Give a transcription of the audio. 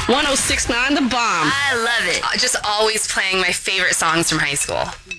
1069 The Bomb. I love it. Just always playing my favorite songs from high school.